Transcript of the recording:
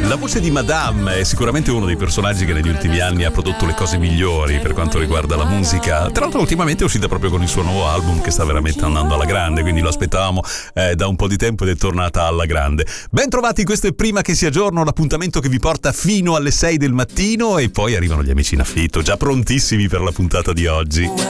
La voce di Madame è sicuramente uno dei personaggi che negli ultimi anni ha prodotto le cose migliori per quanto riguarda la musica. Tra l'altro ultimamente è uscita proprio con il suo nuovo album che sta veramente andando alla grande, quindi lo aspettavamo da un po' di tempo ed è tornata alla grande. Ben trovati, questo è Prima che sia giorno, l'appuntamento che vi porta fino alle 6 del mattino, e poi arrivano gli amici in affitto già prontissimi per la puntata di oggi.